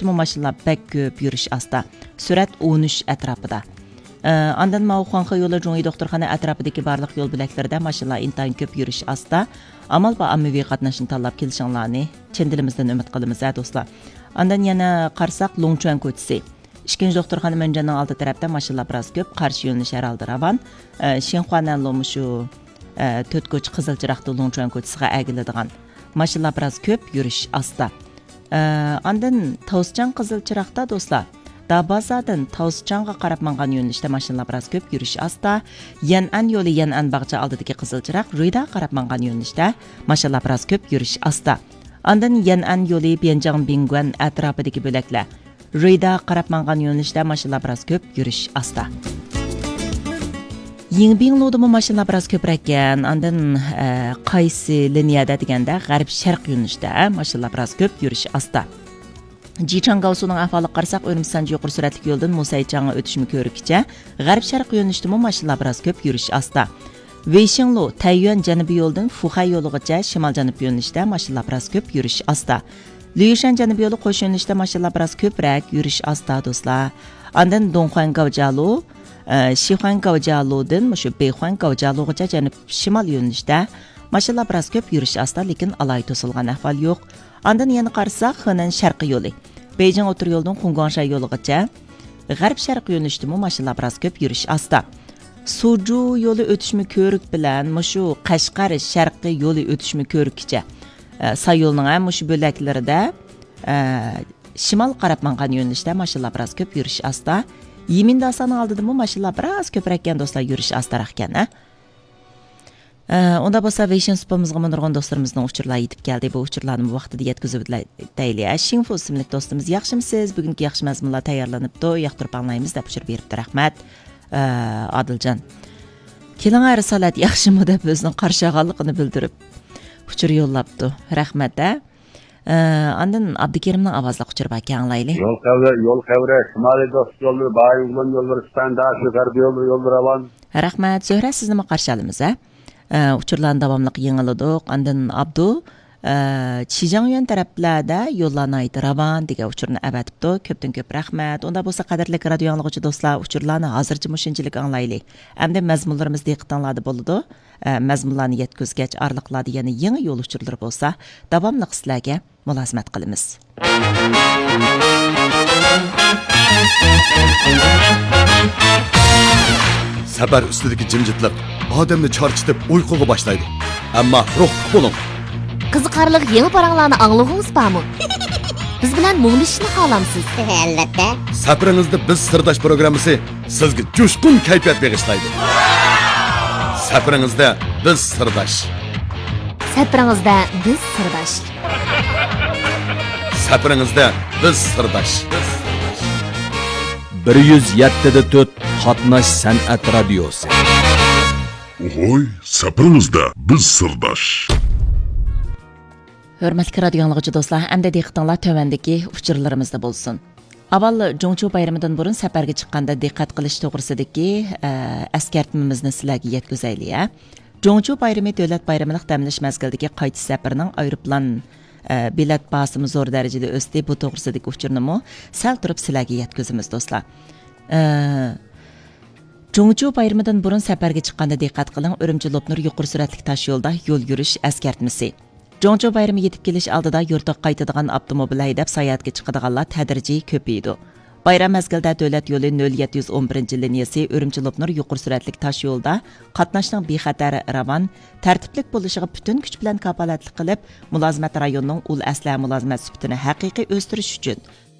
yo'nalishdimi mashinalar bek ko'p yurish asta. Surat 13 atrofida. Andan Xuanxe yo'li Zhongyi doktorxona atrofidagi barliq yo'l bo'laklarida mashinalar intayin ko'p yurish asta. Amal va ommaviy qatnashni tanlab kelishinglarni chin dilimizdan umid qilamiz, do'stlar. Andan yana qarsak Longchuan ko'chasi. Ikkinchi doktorxona manjaning oldi tarafda mashinalar biroz ko'p, qarshi yo'lni sharaldi ravon. Shenxuanan shu to'rtko'ch qizilchiroqda Longchuan ko'chasiga agiladigan mashinalar biroz ko'p yurish asta. Andan Taosjan qizilchiroqda do'stlar Dabazadan Taosjanga qarab mangan yo'nalishda mashinalar biroz ko'p yurish asta. Yan'an yo'li Yan'an bog'cha oldidagi qizilchiroq Ruyda qarab mangan yo'nalishda mashinalar biroz ko'p yurish asta. Andan Yan'an yo'li Bianjiang Bingguan atrofidagi bo'laklar Ruyda qarab mangan yo'nalishda mashinalar biroz ko'p yurish asta. Yingbinglodimi mashinalar biroz ko'proq ekan. Andan qaysi liniyada deganda g'arb sharq yo'nalishda mashinalar biroz ko'p yurish asta. Jichanggaosuning ahvoliga qarasak, Urumchi yuqori suratli yo'ldan Musaychangga o'tishmi ko'rikcha, g'arb-sharq yo'nalishdami mashinalar biroz ko'p yurish asta. Weishinlu Taiyuan janubiy yo'ldan Fuxay yo'ligacha shimol-janub yo'nalishda mashinalar biroz ko'p yurish asta. Liushan janubiy yo'li qo'sh yo'nalishda mashinalar biroz ko'proq yurish asta, do'stlar. Andan Donghuangaojialu, Shihuangaojialudan shu Beihuangaojialugacha janub-shimol yo'nalishda mashinalar biroz ko'p yurish asta, lekin alay to'silgan ahvol yo'q. Andan yana qarasak, Henan sharqiy yo'li. Beijing o'tir yo'ldan Xunguangshay yo'ligacha g'arb-sharq yo'nalishdami mashinalar biroz ko'p yurish asta. Suju yo'li o'tishmi ko'rik bilan shu Qashqar sharqiy yo'li o'tishmi ko'rikcha sayolning ham shu bo'laklarida shimol qarab mangan yo'nalishda mashinalar biroz ko'p yurish asta. Yimindasaning oldidami mashinalar biroz ko'proq ekan, do'stlar, yurish astaroq ekan. Onda bo'lsa Weishin supamizga nurg'un do'stlarimizning uchurlari yetib keldi. Bu uchurlarni bu vaqtida yetkazib deylik. Shinfu ismli do'stimiz, yaxshimisiz? Bugungi yaxshi mazmunlar tayyorlanibdi. Yoqtirib anglaymiz deb uchur beribdi. Rahmat. Adiljon. Keling risolat yaxshimi deb o'zining qarshig'anligini bildirib uchur yo'llabdi. Rahmat. Andan Abdukerimning ovozli uchur baki anglaylik. Yo'l qavra, shimoliy do'st yo'llar, Bayulan yo'llar, standart, g'arbiy yo'llar ravon. Rahmat. Zuhra, sizni nima qarshi olamiz, uchurlarni davomli yengiladiq. Andan Abdu Chijangyan taraflarda yo'llarni aytib ravon degan uchurni avatibdi. Ko'pdan ko'p rahmat. Unda bo'lsa qadrli radio yanglag'uvchi do'stlar, uchurlarni hozircha mushinchilik anglaylik. Hamda mazmunlarimiz diqqatinglarda bo'ladi. Mazmunlarni yetkazgach orliqlarda yana yangi yo'l uchurlari bo'lsa, davomli sizlarga mulozimat qilamiz. Safar ustidagi jimjitlik odamni charchitib uyquga boshlaydi. Ammo ruhli bo'ling. Qiziqarli yangi paranglarni anglag'ingiz bormi? Biz bilan muglishishni xohlamsiz? Albatta. Safaringizda biz sirdosh programmasi sizga jo'shqin kayfiyat bag'ishlaydi. Safaringizda biz sirdosh. Safaringizda biz sirdosh. Safaringizda biz sirdosh. 107.4 Qatnash san'at radiosi. Oy, safaringizda biz sirdosh. Hurmatli radio yanglag'uvchi do'stlar, hamda diqqatinglar tövandagi uchurlarimizda bo'lsin. Avval Jongchu bayramidan burun safarga chiqqanda diqqat qilish to'g'risidagi askartmamizni sizlarga yetkazaylik. Jongchu bayrami davlat bayramilik damlash mazgildagi qaytish safarining aeroplan bilet bahasimiz zo'r darajada o'sdi. Bu to'g'risidagi uchurnimi sal turib sizlarga yetkazamiz, do'stlar. Jongchu bayramidan burun safarga chiqqanda diqqat qiling, Urumchi Lopnur yuqori suratli tosh yo'lda yo'l yurish askartmasi. Jongchu bayrami yetib kelish oldida yurtga qaytadigan avtomobil haydab sayohatga chiqadiganlar tadrijiy ko'paydi. Bayram mazgilida davlat yo'li 0711 liniyasi Urumchi Lopnur yuqori suratli tosh yo'lda qatnashning bexatar ravon, tartiblik bo'lishiga butun kuch bilan kafolatlik qilib, mulozimat rayonining ul asla mulozimat sifatini haqiqiy o'stirish uchun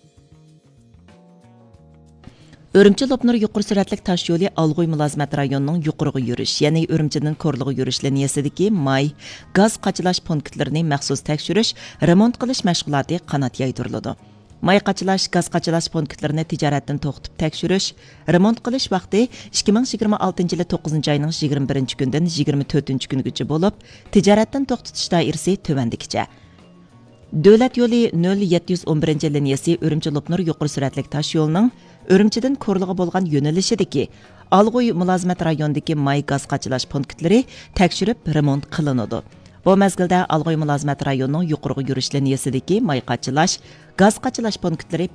Urumchi Lopnur yuqori suratli tosh yo'li Alg'oy mulozimat rayonining yuqoriga yurish, ya'ni Urumchidan Ko'rliga yurish liniyasidagi may, gaz qachilash punktlarini maxsus tekshirish, remont qilish mashg'uloti qanot yaydiriladi. May qachilash, gaz qachilash punktlarini tijoratdan to'xtatib tekshirish, remont qilish vaqti 2026 yil 9-oyning 21-kundan 24-kungacha bo'lib, tijoratdan to'xtatish doirasi tuvandikicha. Davlat yo'li 0711 liniyasi Urumchi Lopnur yuqori suratli tosh yo'lining Urumchidan Ko'rliga bo'lgan yo'nalishidagi Alg'oy mulozimat rayonidagi may gaz qachilash punktlari tekshirib remont qilinadi. Bu mazgilda Alg'oy mulozimat rayonining yuqoriga yurish liniyasidagi may qachilash, gaz qachilash punktlari